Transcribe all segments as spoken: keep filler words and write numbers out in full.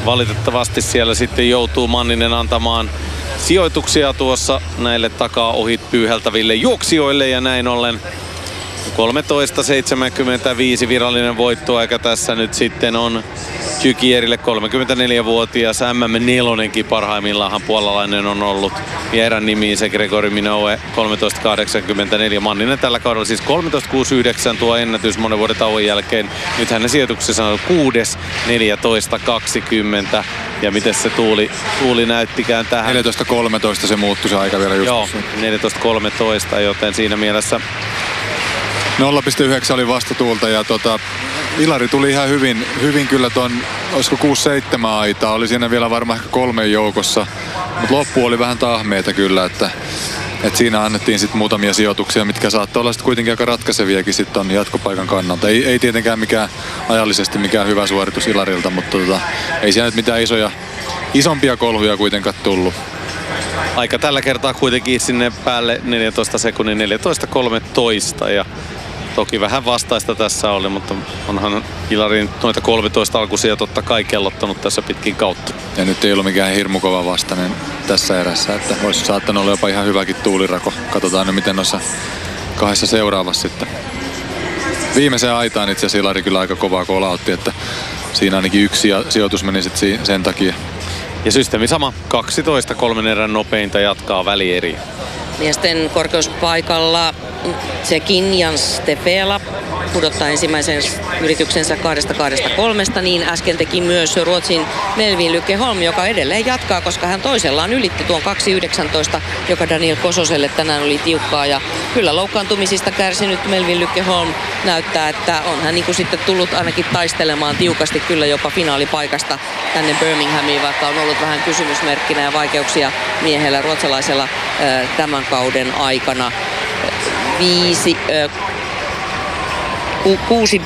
valitettavasti siellä sitten joutuu Manninen antamaan sijoituksia tuossa näille takaa ohi pyyhältäville juoksijoille ja näin ollen kolmetoista seitsemänkymmentäviisi virallinen voittoaika tässä nyt sitten on Jykierille, kolmekymmentäneljävuotias M M neljä parhaimmillaanhan puolalainen on ollut. Ja erän nimiin se Gregory Minoue kolmetoista kahdeksankymmentäneljä. Manninen tällä kaudella siis kolmetoista kuusikymmentäyhdeksän tuo ennätys monen vuoden tauon jälkeen. Nyt hänen sijoituksessa on kuudes neljätoista kaksikymmentä. Ja miten se tuuli, tuuli näyttikään tähän? neljätoista kolmetoista se muuttui se aika vielä just. Joo, neljätoista kolmetoista, joten siinä mielessä nolla pilkku yhdeksän oli vastatuulta ja tota, Ilari tuli ihan hyvin, hyvin kyllä ton, olisiko kuusi seitsemän aitaa, oli siinä vielä varmaan ehkä kolmen joukossa, mutta loppu oli vähän tahmeita kyllä, että, että siinä annettiin sitten muutamia sijoituksia, mitkä saattoi olla sitten kuitenkin aika ratkaiseviakin sitten ton jatkopaikan kannalta. Ei, ei tietenkään mikään ajallisesti mikään hyvä suoritus Ilarilta, mutta tota, ei siellä nyt mitään isoja, isompia kolhuja kuitenkaan tullut. Aika tällä kertaa kuitenkin sinne päälle neljätoista sekunnin, neljätoista kolmetoista ja toki vähän vastaista tässä oli, mutta onhan Ilarin noita kolmetoista alkuisia totta kai kellottanut tässä pitkin kautta. Ja nyt ei ollut mikään hirmu kova vastainen tässä erässä, että olisi saattanut olla jopa ihan hyväkin tuulirako. Katsotaan nyt miten noissa kahdessa seuraavassa sitten. Viimeiseen aitaan itse asiassa Ilari kyllä aika kovaa kolautti, että siinä ainakin yksi sijoitus meni sitten sen takia. Ja systeemi sama, kaksitoista kolmen erän nopeinta jatkaa välieriä. Miesten korkeuspaikalla Tsekin Jans Tefela pudottaa ensimmäisen yrityksensä kahdesta kahdesta kolmesta, niin äsken teki myös Ruotsin Melvin Lycke-Holm, joka edelleen jatkaa, koska hän toisellaan ylitti tuon kaksi yhdeksäntoista, joka Daniel Kososelle tänään oli tiukkaa. Ja kyllä loukkaantumisista kärsinyt Melvin Lycke-Holm näyttää, että on hän niin kuin sitten tullut ainakin taistelemaan tiukasti kyllä jopa finaalipaikasta tänne Birminghamiin, vaikka on ollut vähän kysymysmerkkinä ja vaikeuksia miehellä ruotsalaisella tämän kauden aikana. Viisi, äh, ku, kuusi,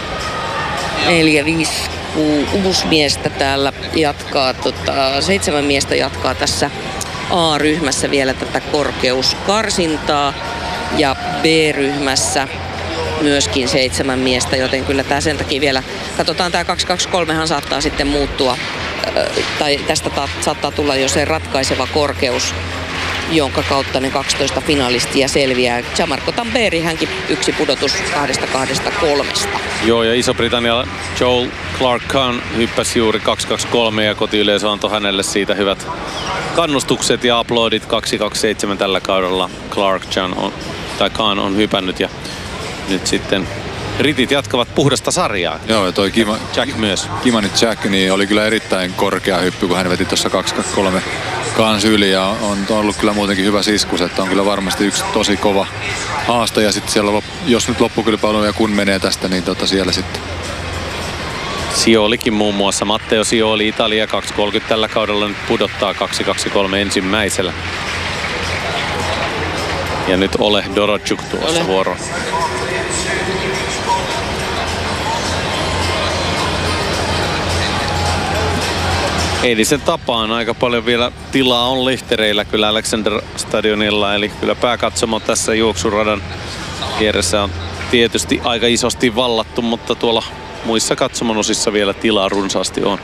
neljä, viisi, ku, kuusi miestä täällä jatkaa, tota, seitsemän miestä jatkaa tässä A-ryhmässä vielä tätä korkeuskarsintaa ja B-ryhmässä myöskin seitsemän miestä, joten kyllä tämä sen takia vielä, katsotaan tämä kaksi kaksi kolme saattaa sitten muuttua, äh, tai tästä ta- saattaa tulla jo se ratkaiseva korkeus, jonka kautta ne kaksitoista finalistia selviää. Gianmarco Tamberi, hänkin yksi pudotus kahdesta kahdesta kolmesta. Joo, ja Iso-Britannialla Joel Clark-Kahn hyppäsi juuri kaksi kaksi kolme ja kotiyleisö antoi hänelle siitä hyvät kannustukset ja aplodit. Kaksi kaksi seitsemän tällä kaudella Clark-Kahn on, tai Kahn on hypännyt ja nyt sitten ritit jatkavat puhdasta sarjaa. Joo, ja toi Kima, Jack myös. Kimani Jack niin oli kyllä erittäin korkea hyppy, kun hän veti tuossa kaksi kaksi kolme kans yli ja on ollut kyllä muutenkin hyvä siskus, että on kyllä varmasti yksi tosi kova haaste ja sitten siellä, jos nyt loppukilpailu ja kun menee tästä, niin tota siellä sitten. Siolikin muun muassa. Matteo Sioli Italia kaksi kolmekymmentä tällä kaudella nyt pudottaa kaksi kaksi kolme ensimmäisellä. Ja nyt Ole Dorotjuk tuossa Ole. vuoro. Eilisen tapaan aika paljon vielä tilaa on lehtereillä kyllä Alexander Stadionilla, eli kyllä pääkatsomo tässä juoksuradan vieressä on tietysti aika isosti vallattu, mutta tuolla muissa katsomon osissa vielä tilaa runsaasti on.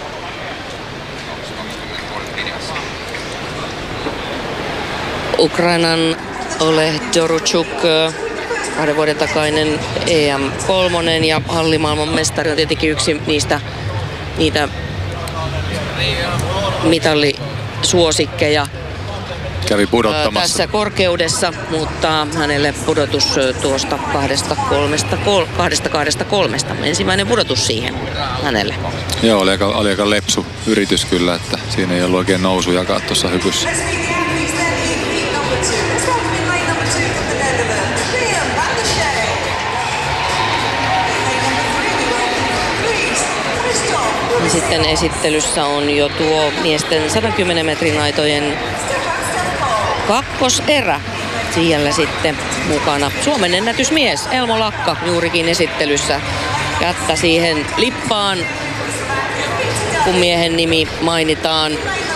Ukrainan Ole Dorotjuk, kahden vuoden takainen E M kolmonen ja hallimaailman mestari on tietenkin yksi niistä niitä mitallisuosikkeja kävi pudottamassa tässä korkeudessa, mutta hänelle pudotus tuosta kahdesta kolmesta, kol, kahdesta kahdesta kolmesta. Ensimmäinen pudotus siihen hänelle. Joo, oli aika, oli aika lepsu yritys kyllä, että siinä ei ollut oikein nousujakaan tuossa hypyssä. Sitten esittelyssä on jo tuo miesten sadankymmenen metrin aitojen kakkoserä. Siellä sitten mukana Suomen ennätysmies Elmo Lakka juurikin esittelyssä. Kättä siihen lippaan, kun miehen nimi mainitaan.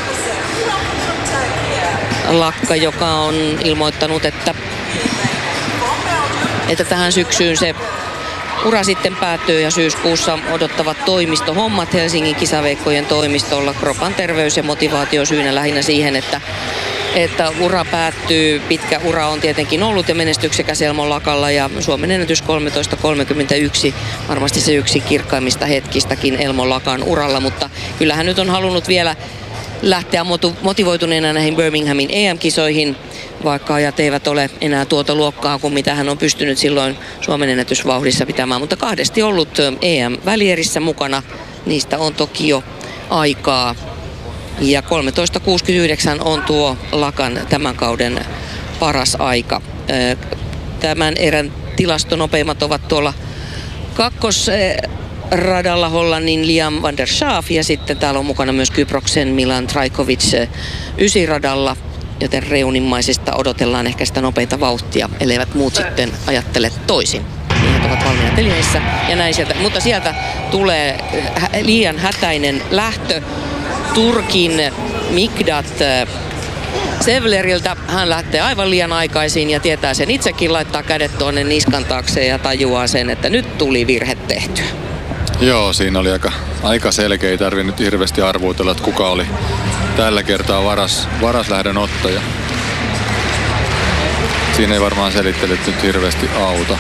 Lakka, joka on ilmoittanut, että, että tähän syksyyn se ura sitten päättyy ja syyskuussa odottavat toimistohommat Helsingin kisaveikkojen toimistolla. Kropan terveys ja motivaatio syynä lähinnä siihen, että että ura päättyy. Pitkä ura on tietenkin ollut ja menestyksekäs Elmo Lakalla ja Suomen ennätys kolmetoista kolmekymmentäyksi. Varmasti se yksi kirkkaimmista hetkistäkin Elmo Lakan uralla, mutta kyllähän nyt on halunnut vielä lähteä motivoituneena näihin Birminghamin E M-kisoihin, vaikka ajat eivät ole enää tuota luokkaa kuin mitä hän on pystynyt silloin Suomen ennätysvauhdissa pitämään, mutta kahdesti ollut E M-välierissä mukana. Niistä on toki jo aikaa. Ja kolmetoista kuusikymmentäyhdeksän on tuo Lakan tämän kauden paras aika. Tämän erän tilastonopeimmat ovat tuolla kakkosradalla Hollannin Liam van der Schaaf ja sitten täällä on mukana myös Kyproksen Milan Trajkovic ysiradalla, joten reunimmaisista odotellaan ehkä sitä nopeita vauhtia, elleivät muut sitten ajattele toisin. Miehet ovat valmiina telineissä ja näin sieltä, mutta sieltä tulee liian hätäinen lähtö Turkin Mikdat Sevleriltä. Hän lähtee aivan liian aikaisin ja tietää sen itsekin, laittaa kädet tuonne niskan taakse ja tajuaa sen, että nyt tuli virhe tehtyä. Joo, siinä oli aika, aika selkeä. Ei tarvinnut hirveästi arvuutella, että kuka oli tällä kertaa varas, varaslähdön ottaja. Siinä ei varmaan selittelyt nyt hirveästi auta.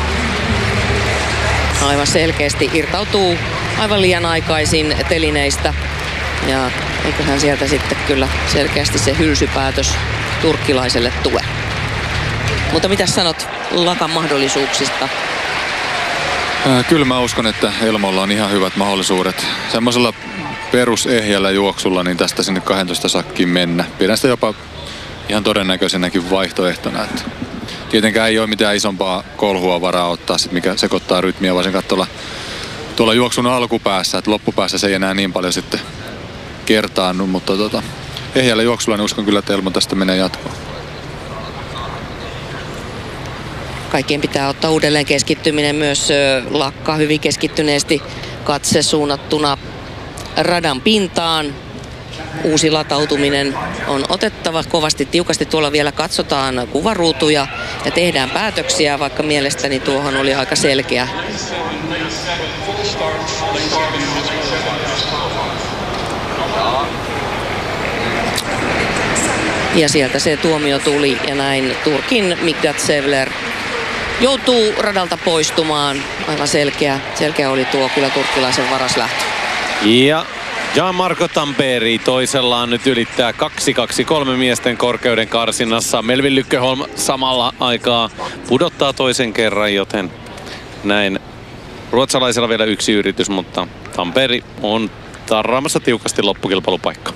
Aivan selkeästi irtautuu aivan liian aikaisin telineistä. Ja eiköhän sieltä sitten kyllä selkeästi se hylsypäätös turkkilaiselle tule. Mutta mitä sanot Lakan mahdollisuuksista? Kyllä mä uskon, että Elmolla on ihan hyvät mahdollisuudet. Semmoisella perusehjällä juoksulla niin tästä sinne kaksitoista sakkiin mennä. Pidän sitä jopa ihan todennäköisenäkin vaihtoehtona. Että tietenkään ei ole mitään isompaa kolhua varaa ottaa, sit mikä sekoittaa rytmiä, vaan sen katsolla tuolla juoksun alkupäässä. Että loppupäässä se ei enää niin paljon sitten kertaannut, mutta tota, ehjällä juoksulla niin uskon kyllä, että Elmo tästä menee jatkoon. Kaikkien pitää ottaa uudelleen keskittyminen myös Lakka hyvin keskittyneesti katse suunnattuna radan pintaan. Uusi latautuminen on otettava kovasti tiukasti. Tuolla vielä katsotaan kuvaruutuja ja tehdään päätöksiä, vaikka mielestäni tuohon oli aika selkeä. Ja sieltä se tuomio tuli ja näin Turkin Mikdat Sevler joutuu radalta poistumaan. Aivan selkeä, selkeä oli tuo kyllä turkkilaisen varaslähtö. Ja Gianmarco Tamperi toisellaan nyt ylittää kaksi kaksi kolme miesten korkeuden karsinnassa. Melvin Lykkeholm samalla aikaa pudottaa toisen kerran, joten näin ruotsalaisella vielä yksi yritys, mutta Tamperi on tarraamassa tiukasti loppukilpailupaikka.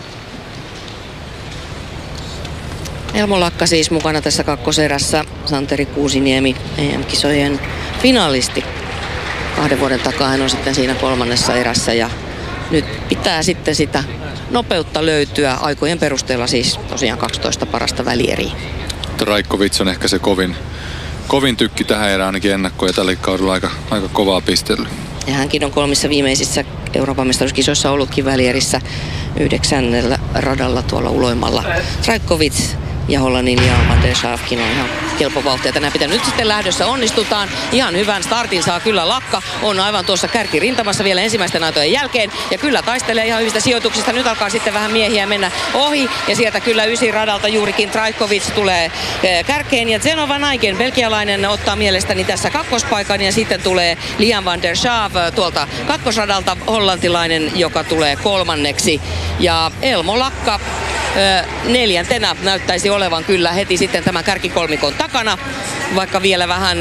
Elmo Lakka siis mukana tässä kakkoserässä. Santeri Kuusiniemi, E M-kisojen finalisti. Kahden vuoden takaa hän on sitten siinä kolmannessa erässä ja nyt pitää sitten sitä nopeutta löytyä. Aikojen perusteella siis tosiaan kaksitoista parasta välieriä. Trajkovic on ehkä se kovin, kovin tykki tähän erään ainakin ennakkoon ja tällä kaudella aika, aika kovaa pistelyä. Ja hänkin on kolmissa viimeisissä Euroopan mestaruuskisoissa ollutkin välierissä yhdeksännellä radalla tuolla uloimmalla. Trajkovic ja Hollannin ja Van der Schaafkin on ihan kelpo vauhtia tänään pitää. Nyt sitten lähdössä onnistutaan. Ihan hyvän startin saa kyllä Lakka. On aivan tuossa kärkirintamassa vielä ensimmäisten aitojen jälkeen. Ja kyllä taistelee ihan hyvistä sijoituksista. Nyt alkaa sitten vähän miehiä mennä ohi. Ja sieltä kyllä ysi radalta juurikin Trajkovic tulee kärkeen. Ja Zeno van Aken, belgialainen, ottaa mielestäni tässä kakkospaikan. Ja sitten tulee Liam van der Schaaf tuolta kakkosradalta, hollantilainen, joka tulee kolmanneksi. Ja Elmo Lakka neljäntenä näyttäisi olevan kyllä heti sitten tämän kärkikolmikon takana, vaikka vielä vähän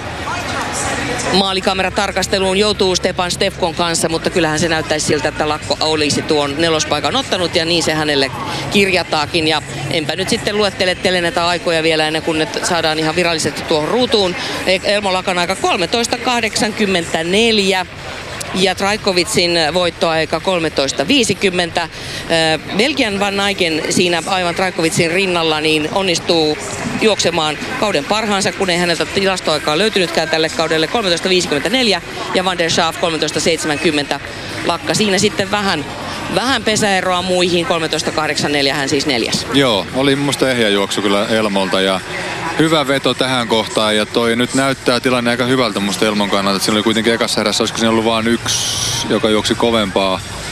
maalikameratarkasteluun joutuu Stepan Stefkon kanssa, mutta kyllähän se näyttäisi siltä, että Lakko olisi tuon nelospaikan ottanut ja niin se hänelle kirjataakin. Ja enpä nyt sitten luettele näitä aikoja vielä ennen kuin ne saadaan ihan virallisesti tuohon ruutuun. Elmo Lakan aika kolmetoista kahdeksankymmentäneljä. Ja Trajkovicin voittoaika kolmetoista viisikymmentä. Belgian Van Aken siinä aivan Trajkovicin rinnalla niin onnistuu juoksemaan kauden parhaansa, kun ei häneltä tilastoaikaa löytynytkään tälle kaudelle. kolmetoista viisikymmentäneljä ja Van der Schaaf kolmetoista seitsemänkymmentä. Lakka siinä sitten vähän vähän pesäeroa muihin, kolmetoista kahdeksan neljä hän siis neljäs. Joo, oli musta ehjä juoksu kyllä Elmolta ja hyvä veto tähän kohtaan ja toi nyt näyttää tilanne aika hyvältä musta Elmon kannalta. Siinä oli kuitenkin ekassa erässä, olisiko siinä ollut vain yksi, joka juoksi kovempaa